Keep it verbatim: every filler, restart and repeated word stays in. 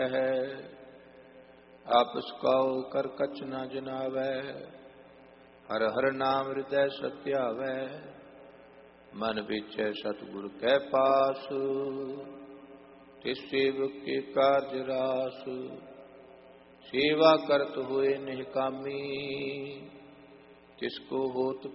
है। आपस कौ कर कछ न जनावै, हर हर नाम हृदय सत्यावै। मन बिचै सतगुर कै पास, तिस सेवक के कार्य रास। सेवा करत हुए निहकामी, तिसको होत